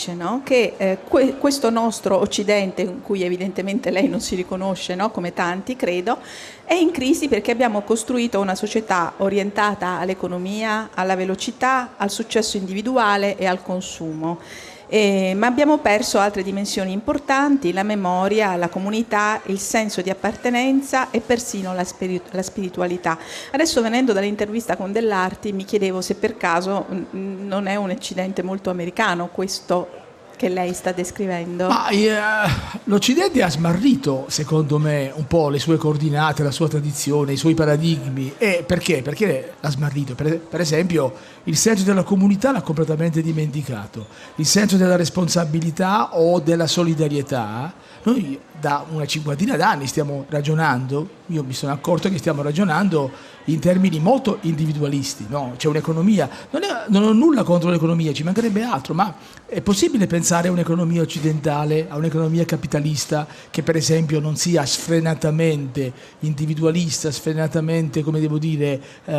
dice, no? Che questo nostro Occidente, in cui evidentemente lei non si riconosce, no? Come tanti credo, è in crisi perché abbiamo costruito una società orientata all'economia, alla velocità, al successo individuale e al consumo. Ma abbiamo perso altre dimensioni importanti: la memoria, la comunità, il senso di appartenenza e persino la spiritualità. Adesso, venendo dall'intervista con Dell'Arti, mi chiedevo se per caso non è un incidente molto americano questo che lei sta descrivendo. Ma l'Occidente ha smarrito, secondo me, un po' le sue coordinate, la sua tradizione, i suoi paradigmi. E perché? Perché l'ha smarrito? Per esempio, il senso della comunità l'ha completamente dimenticato. Il senso della responsabilità o della solidarietà. Noi da una cinquantina d'anni stiamo ragionando, io mi sono accorto che stiamo ragionando in termini molto individualisti, no? C'è un'economia, non ho nulla contro l'economia, ci mancherebbe altro, ma è possibile pensare a un'economia occidentale, a un'economia capitalista che per esempio non sia sfrenatamente individualista, sfrenatamente, come devo dire,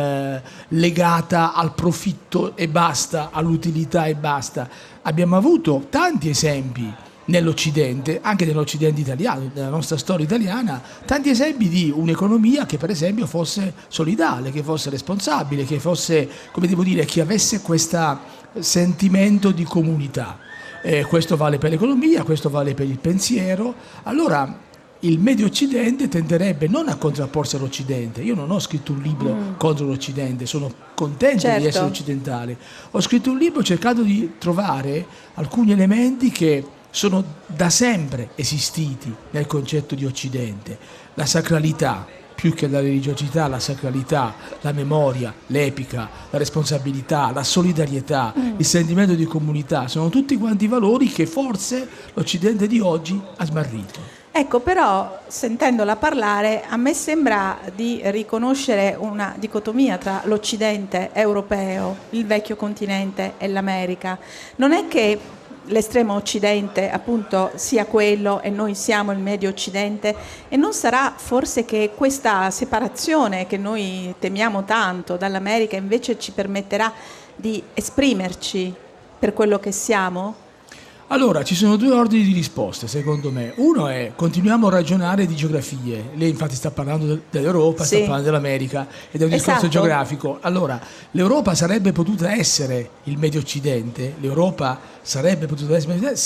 legata al profitto e basta, all'utilità e basta. Abbiamo avuto tanti esempi nell'Occidente, anche nell'Occidente italiano, nella nostra storia italiana, tanti esempi di un'economia che per esempio fosse solidale, che fosse responsabile, che fosse, come devo dire, che avesse questo sentimento di comunità. Questo vale per l'economia, questo vale per il pensiero. Allora il Medio Occidente tenderebbe non a contrapporsi all'Occidente. Io non ho scritto un libro contro l'Occidente, sono contento di essere occidentale. Ho scritto un libro cercando di trovare alcuni elementi che sono da sempre esistiti nel concetto di Occidente. La sacralità, più che la religiosità, la sacralità, la memoria, l'epica, la responsabilità, la solidarietà, il sentimento di comunità, sono tutti quanti valori che forse l'Occidente di oggi ha smarrito. Ecco, però, sentendola parlare, a me sembra di riconoscere una dicotomia tra l'Occidente europeo, il vecchio continente e l'America. Non è che l'estremo occidente appunto sia quello e noi siamo il medio occidente, e non sarà forse che questa separazione che noi temiamo tanto dall'America invece ci permetterà di esprimerci per quello che siamo? Allora, ci sono due ordini di risposte, secondo me. Uno è, continuiamo a ragionare di geografie. Lei infatti sta parlando dell'Europa, Sì. sta parlando dell'America, ed è un discorso geografico. Allora, l'Europa sarebbe potuta essere il Medio Occidente, l'Europa sarebbe potuta essere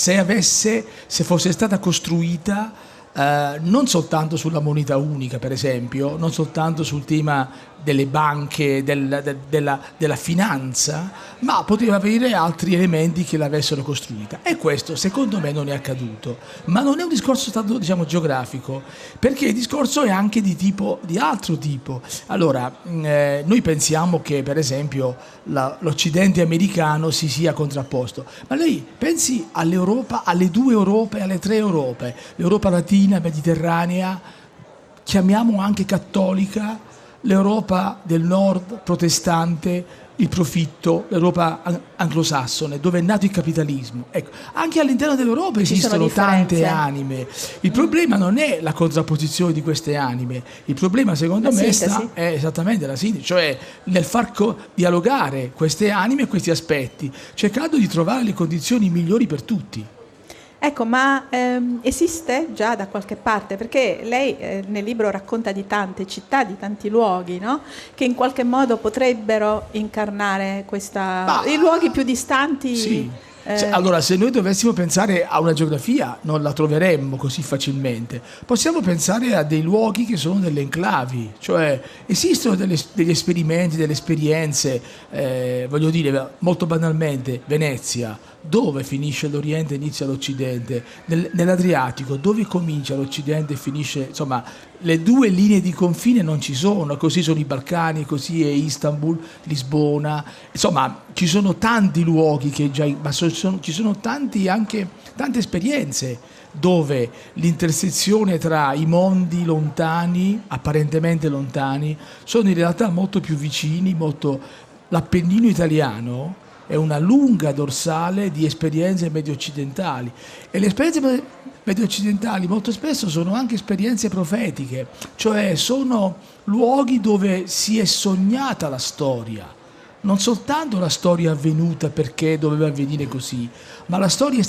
se fosse stata costruita non soltanto sulla moneta unica, per esempio, non soltanto sul tema delle banche, della finanza, ma poteva avere altri elementi che l'avessero costruita. E questo, secondo me, non è accaduto. Ma non è un discorso stato, diciamo, geografico, perché il discorso è anche di altro tipo. Allora, noi pensiamo che, per esempio, l'Occidente americano si sia contrapposto, ma lei pensi all'Europa, alle due Europe, alle tre Europe, l'Europa latina, mediterranea, chiamiamo anche cattolica, l'Europa del nord protestante, il profitto, l'Europa anglosassone, dove è nato il capitalismo. Ecco, anche all'interno dell'Europa esistono tante anime. Il problema non è la contrapposizione di queste anime, il problema secondo me è esattamente la sintesi, cioè nel far dialogare queste anime e questi aspetti, cercando di trovare le condizioni migliori per tutti. Ecco, ma esiste già da qualche parte? Perché lei nel libro racconta di tante città, di tanti luoghi, no? Che in qualche modo potrebbero incarnare i luoghi più distanti. Sì. Allora, se noi dovessimo pensare a una geografia, non la troveremmo così facilmente. Possiamo pensare a dei luoghi che sono delle enclavi, cioè esistono degli esperimenti, delle esperienze, voglio dire, molto banalmente, Venezia, dove finisce l'Oriente e inizia l'Occidente, nell'Adriatico, dove comincia l'Occidente e finisce, insomma, le due linee di confine non ci sono, così sono i Balcani, così è Istanbul, Lisbona, insomma, ci sono tanti luoghi ma ci sono tante esperienze dove l'intersezione tra i mondi lontani, apparentemente lontani, sono in realtà molto più vicini, l'Appennino italiano è una lunga dorsale di esperienze medio-occidentali, e le esperienze medio-occidentali molto spesso sono anche esperienze profetiche, cioè sono luoghi dove si è sognata la storia, non soltanto la storia avvenuta perché doveva avvenire così, ma la storia è